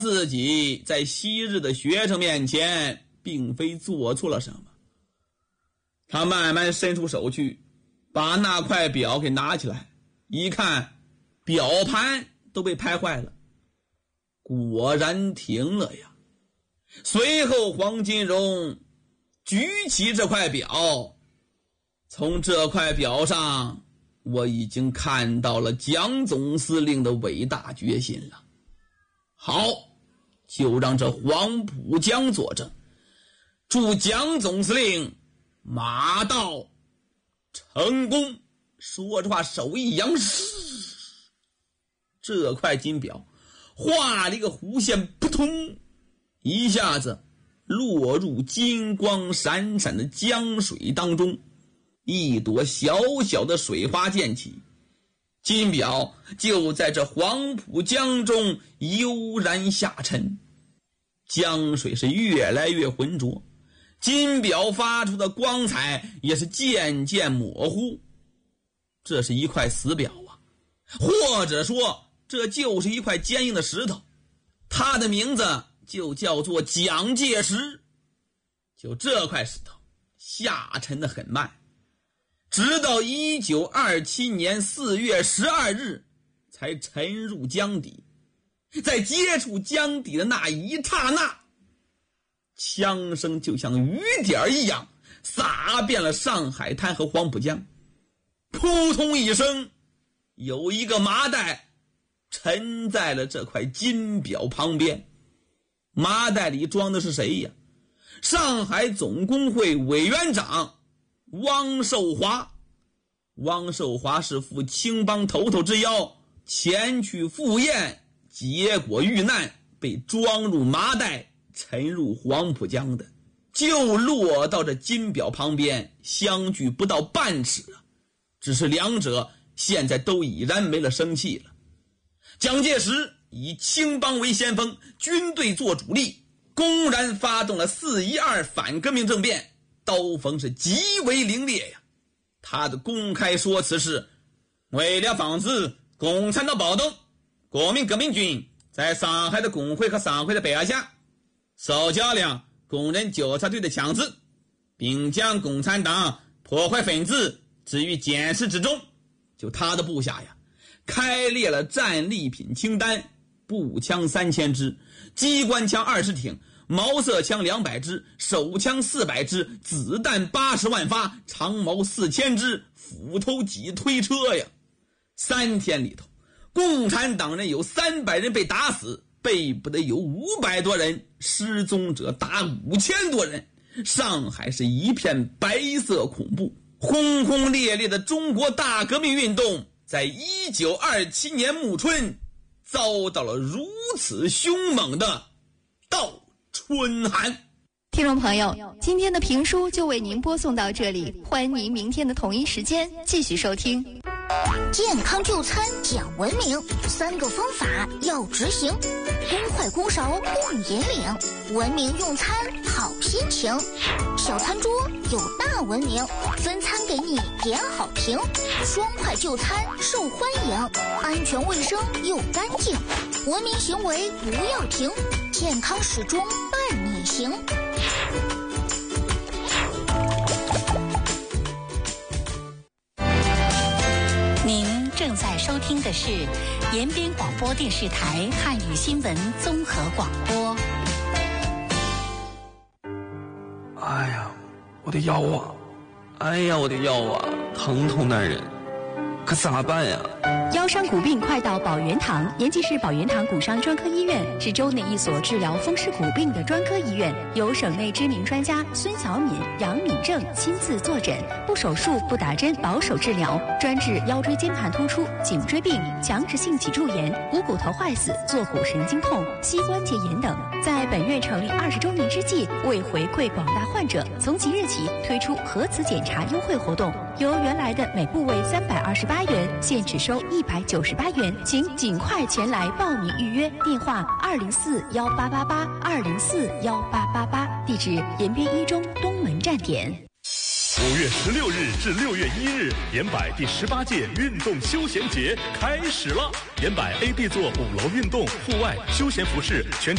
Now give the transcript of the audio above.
自己在昔日的学生面前并非做错了什么。他慢慢伸出手去，把那块表给拿起来，一看表盘都被拍坏了，果然停了呀。随后黄金荣举起这块表，从这块表上我已经看到了蒋总司令的伟大决心了。好，就让这黄浦江作证，祝蒋总司令马到成功。说着话手一扬，这块金表画了一个弧线，扑通一下子落入金光闪闪的江水当中，一朵小小的水花溅起，金表就在这黄浦江中悠然下沉。江水是越来越浑浊，金表发出的光彩也是渐渐模糊。这是一块死表啊，或者说这就是一块坚硬的石头，它的名字就叫做蒋介石。就这块石头下沉得很慢，直到1927年4月12日才沉入江底。在接触江底的那一刹那，枪声就像雨点一样洒遍了上海滩和黄浦江。扑通一声，有一个麻袋沉在了这块金表旁边。麻袋里装的是谁呀？上海总工会委员长汪寿华。汪寿华是赴青帮头头之邀前去赴宴，结果遇难，被装入麻袋沉入黄浦江的，就落到这金表旁边，相距不到半尺啊。只是两者现在都已然没了生气了。蒋介石以青帮为先锋，军队做主力，公然发动了4·12反革命政变，刀锋是极为凌冽呀。他的公开说辞是：为了防止共产党暴动，国民革命军在上海的工会和商会的配合下，搜缴了工人纠察队的枪支，并将共产党破坏分子置于监视之中。就他的部下呀，开列了战利品清单，步枪3000支，机关枪20挺，毛瑟枪200支，手枪400支，子弹80万发，长矛4000支，斧头几推车呀。3天里头，共产党人有300人被打死，被捕的有500多人，失踪者达5000多人。上海是一片白色恐怖。轰轰烈烈的中国大革命运动在1927年暮春遭到了如此凶猛的倒春寒。 听众朋友，今天的评书就为您播送到这里，欢迎您明天的同一时间继续收听。 健康就餐讲文明，3个方法要执行，公筷公勺共引领，文明用餐好心情。小餐桌有大文明，分餐给你点好评，双筷就餐受欢迎，安全卫生又干净，文明行为不要停，健康始终伴你行。 正在收听的是延边广播电视台汉语新闻综合广播。 哎呀，我的腰啊！哎呀，我的腰啊，疼痛难忍，可咋办呀？ 腰伤骨病快到保元堂，延吉市保元堂骨伤专科医院是州内一所治疗风湿骨病的专科医院，由省内知名专家孙小敏、杨敏正亲自坐诊，不手术不打针，保守治疗，专治腰椎间盘突出、颈椎病、强直性脊柱炎、股骨头坏死、坐骨神经痛、膝关节炎等。在本院成立20周年之际，为回馈广大患者，从即日起推出核磁检查优惠活动，由原来的每部位328元，现只收198元，请尽快前来报名预约。电话2041888，2041888，地址延边一中东门站点。 5月16日至6月1日，延柏第18届运动休闲节开始了。延柏 A、B 座5楼运动、户外、休闲服饰全